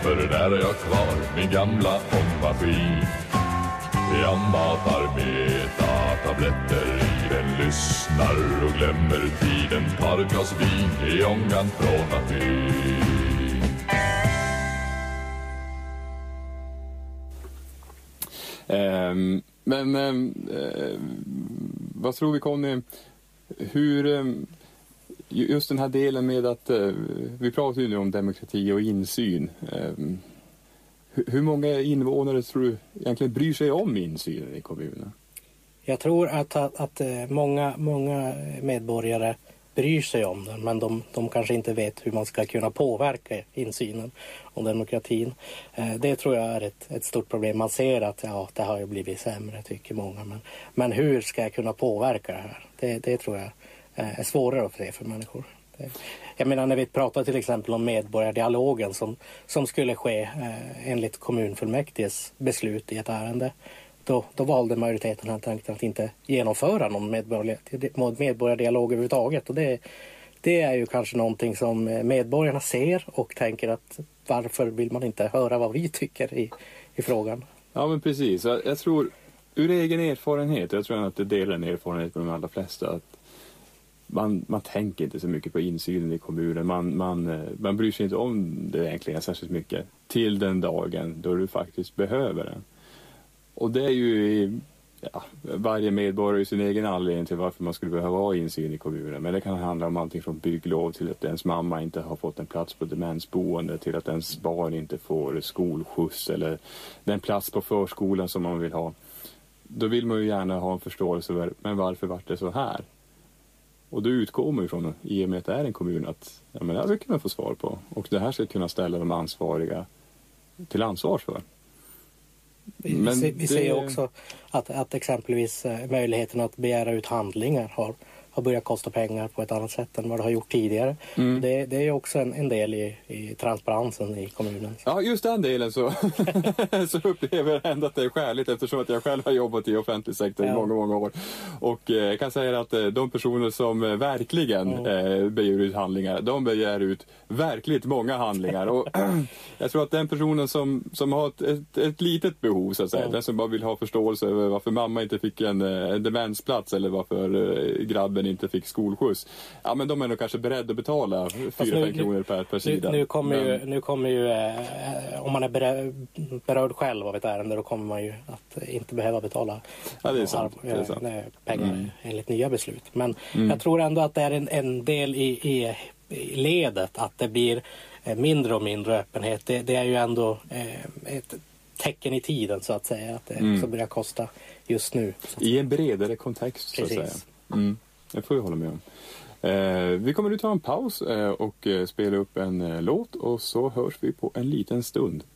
för där är jag kvar, min gamla ångmaskin. Jag matar med tabletter i den, lyssnar och glömmer tiden, tar ett glas vin i ångan från Aten. Vad tror vi, Conny, hur just den här delen med att vi pratar ju nu om demokrati och insyn. Hur många invånare tror du egentligen bryr sig om insynen i kommunen? Jag tror att många medborgare bryr sig om den, men de kanske inte vet hur man ska kunna påverka insynen och demokratin. Det tror jag är ett stort problem. Man ser att det har ju blivit sämre, tycker många. Men hur ska jag kunna påverka det här? Det tror jag är svårare att se för människor. Jag menar, när vi pratar till exempel om medborgardialogen som skulle ske enligt kommunfullmäktiges beslut i ett ärende. Då valde majoriteten helt enkelt att inte genomföra någon medborgardialog överhuvudtaget. Och det är ju kanske någonting som medborgarna ser och tänker att varför vill man inte höra vad vi tycker i frågan? Ja, men precis. Jag tror, ur egen erfarenhet, jag tror att det delar en erfarenhet med de allra flesta, att man tänker inte så mycket på insynen i kommunen. Man bryr sig inte om det egentligen särskilt mycket till den dagen då du faktiskt behöver den. Och det är ju varje medborgare i sin egen anledning till varför man skulle behöva ha insyn i kommunen. Men det kan handla om allting från bygglov till att ens mamma inte har fått en plats på demensboende, till att ens barn inte får skolskjuts eller den plats på förskolan som man vill ha. Då vill man ju gärna ha en förståelse för, men varför var det så här? Och då utgår man ju från, i och med att det är en kommun, att det här ska kunna få svar på. Och det här ska kunna ställa de ansvariga till ansvar för. Vi ser också att exempelvis möjligheten att begära ut handlingar har börjat kosta pengar på ett annat sätt än vad det har gjort tidigare. Mm. Det är också en del i transparensen i kommunen. Ja, just den delen så upplever jag ändå att det är skäligt, eftersom att jag själv har jobbat i offentlig sektor i många år. Och jag kan säga att de personer som verkligen begär ut handlingar, de begär ut verkligt många handlingar. Och jag tror att den personen som har ett litet behov, så att säga, den som bara vill ha förståelse över varför mamma inte fick en demensplats eller varför grabben inte fick skolskjuts. Ja, men de är nog kanske beredda att betala 4-5 kronor per sida. Nu kommer ju om man är berörd själv av ett ärende, då kommer man ju att inte behöva betala pengar enligt nya beslut. Men jag tror ändå att det är en del i ledet att det blir mindre och mindre öppenhet. Det är ju ändå ett tecken i tiden, så att säga, att det också börjar kosta just nu. I en bredare kontext, precis. Så att säga. Det får jag hålla med om. Vi kommer nu ta en paus och spela upp en låt, och så hörs vi på en liten stund.